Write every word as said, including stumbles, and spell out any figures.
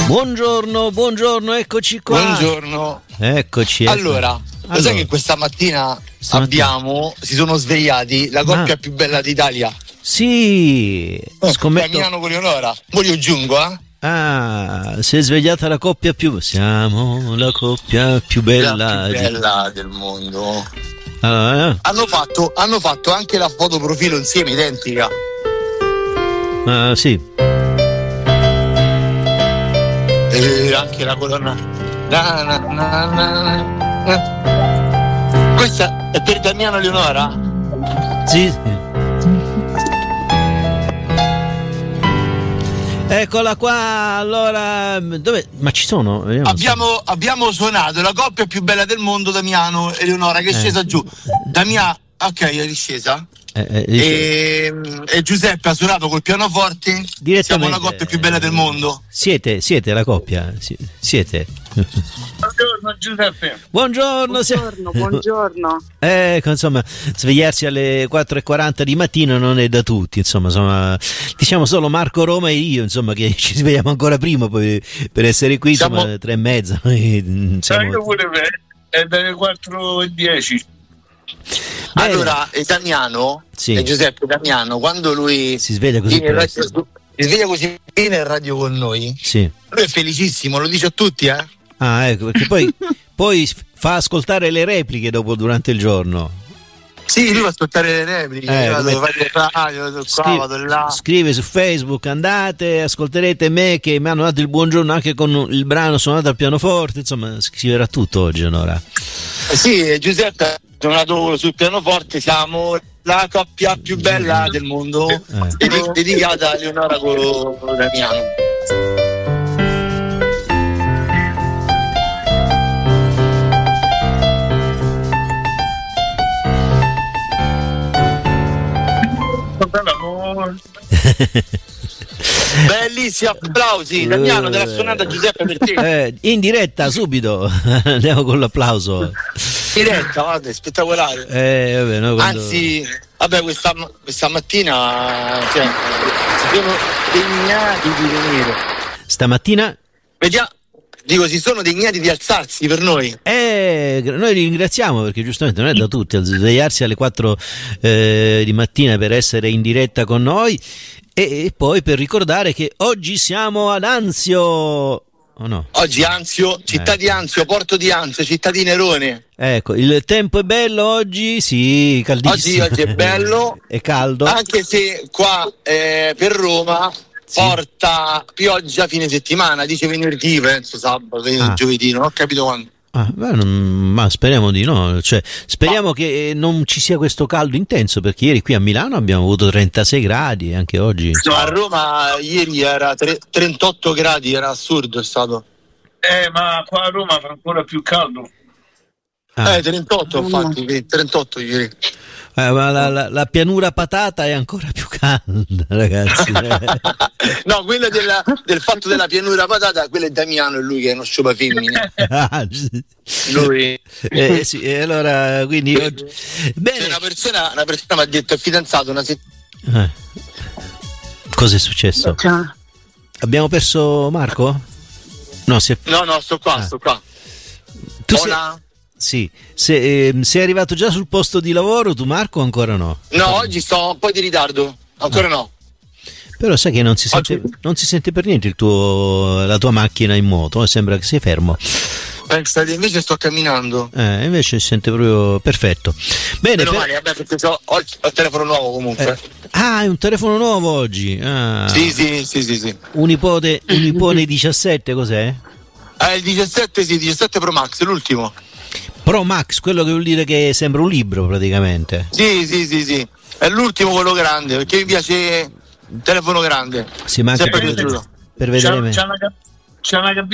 Buongiorno, buongiorno, eccoci qua. Buongiorno. Eccoci. ecco. Allora, lo allora, sai che questa mattina stamattina abbiamo, si sono svegliati, la coppia Ah. più bella d'Italia. Sì, scommetto. Damiano con Leonora. Mo li aggiungo, eh? Ah, si è svegliata la coppia più. Siamo la coppia più bella, La più di- bella del mondo. Allora, eh? Hanno fatto, hanno fatto anche la foto profilo insieme, identica. Ah, sì. E anche la colonna. Na, na, na, na, na. Questa è per Damiano e Leonora? Sì, sì. Eccola qua, allora, dove? Ma ci sono? Vediamo se- Abbiamo, abbiamo suonato la coppia più bella del mondo, Damiano e Leonora, che è Eh. scesa giù. Damiano, ok, è riscesa. Eh, eh, dice- E, e Giuseppe ha suonato col pianoforte. Siamo direttamente. la coppia più bella del mondo. Siete, siete la coppia? Si- Siete? Buongiorno Giuseppe. Buongiorno, sia- Buongiorno, buongiorno. Ecco, insomma, svegliarsi alle quattro e quaranta di mattina non è da tutti, insomma, insomma, diciamo solo Marco Roma e io, insomma, che ci svegliamo ancora prima poi per essere qui, Siamo- insomma, tre e mezza. Noi siamo- Io pure me, è dalle quattro e dieci. Bene. Allora, e Damiano Sì. e Giuseppe Damiano, quando lui Si sveglia così viene in presto. radio, si sveglia così viene in radio con noi, Sì. lui è felicissimo, lo dice a tutti, eh? Ah, ecco, perché poi, poi fa ascoltare le repliche dopo durante il giorno. Sì, lui va a ascoltare le repliche, Eh, vado, come- vado in radio, vado qua, Scri- vado là. Scrive su Facebook, andate, ascolterete me che mi hanno dato il buongiorno anche con il brano suonato al pianoforte, insomma, scriverà tutto oggi, Onora. Eh Sì, e Giuseppe ha suonato sul pianoforte, siamo la coppia più bella del mondo, Eh. dedi- dedicata a Leonora con Damiano. Bellissimi applausi, Damiano te l'ha suonata Giuseppe per te. Eh, in diretta subito andiamo con l'applauso. Diretta, guarda, è spettacolare. Eh, vabbè, no, quando- Anzi, vabbè, questa, questa mattina cioè, si sono degnati di venire. stamattina Vediamo, dico, si sono degnati di alzarsi per noi. eh, noi li ringraziamo perché giustamente non è da tutti svegliarsi alle quattro eh, di mattina per essere in diretta con noi e, e poi per ricordare che oggi siamo ad Anzio. Oh no. Oggi Anzio, città Eh. di Anzio, porto di Anzio, città di Nerone. Ecco, il tempo è bello oggi, sì, caldissimo. Oggi, oggi è bello, è caldo. anche se qua eh, per Roma Sì. porta pioggia fine settimana, dice venerdì, penso sabato, Ah. giovedì, non ho capito quando. Ah, beh, non- ma speriamo di no, cioè, speriamo che non ci sia questo caldo intenso perché ieri qui a Milano abbiamo avuto trentasei gradi e anche oggi. No, a Roma ieri era tre- trentotto gradi, era assurdo, è stato. Eh, ma qua a Roma fa ancora più caldo. Ah, Eh, trentotto infatti, sì, trentotto ieri. eh, ma la, la- la pianura patata è ancora più calda, ragazzi. No, quello della- del fatto della pianura patata, quello è Damiano, è lui che è uno sciupa femmine. Ah, sì. Lui. Eh, sì, e allora quindi oggi... C'è Bene. una persona, una persona mi ha detto è fidanzato una settimana. Eh. Cosa è successo? Ciao. Abbiamo perso Marco? No, si è... No, no, sto qua, Ah. sto qua. tu sei... Hola. Sì, Se, ehm, sei arrivato già sul posto di lavoro tu Marco o ancora no? No, oggi sto un po' di ritardo. Ancora no. Però sai che non si sente, Oggi- non si sente per niente il tuo, la tua macchina in moto, eh, sembra che sei fermo. Pensate, invece sto camminando. Eh, invece si sente proprio perfetto. Bene, Meno per- male, vabbè, perché ho, ho il ho il telefono nuovo comunque. eh, ah, è un telefono nuovo oggi. Ah, Sì, sì, sì, sì, sì. Un iPhone, un iPhone diciassette, cos'è? Eh, il diciassette, sì, diciassette Pro Max, l'ultimo. Pro Max, quello che vuol dire che sembra un libro praticamente. Sì, sì, sì, sì. È l'ultimo quello grande, perché mi piace il telefono grande. Si manca Sempre per, piaciuto. per vedere C'è, me. c'è una, ca- c'è una